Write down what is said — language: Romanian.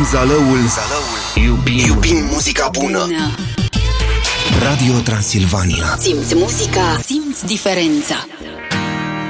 zalăul. Iubim muzica bună. Radio Transilvania. Simți muzica, simți diferența.